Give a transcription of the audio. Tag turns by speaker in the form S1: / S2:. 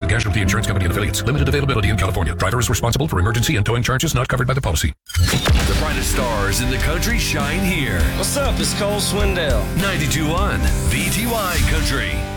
S1: Casualty Insurance Company and affiliates. Limited availability in California. Driver is responsible for emergency and towing charges not covered by the policy.
S2: The brightest stars in the country shine here.
S3: What's up? It's Cole Swindell.
S2: 92.1 VTY Country.